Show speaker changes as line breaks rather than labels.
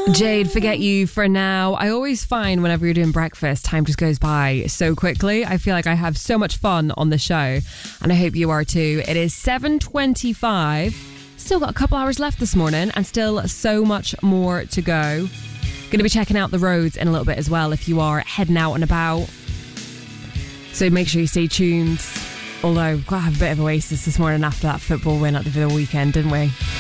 Jade, forget you for now. I always find whenever you're doing breakfast, time just goes by so quickly. I feel like I have so much fun on the show, and I hope you are too. It is 7:25. Still got a couple hours left this morning, and still so much more to go. Going to be checking out the roads in a little bit as well if you are heading out and about. So make sure you stay tuned. Although, we've got to have a bit of oasis this morning after that football win at the Villa weekend, didn't we?